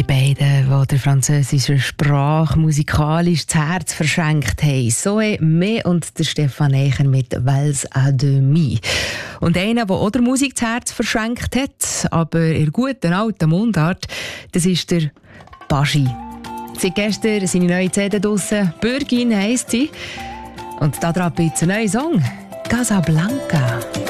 Die beiden, die der französischen Sprache musikalisch das Herz verschenkt haben. Zoé Mé und der Stefan Eicher mit «Valse à demi». Und einer, der auch der Musik das Herz verschenkt hat, aber in guten alten Mundart, das ist der Baschi. Seit gestern seine neue CD draussen, «Bürgin» heisst sie. Und da drauf ein neuer Song, «Casablanca».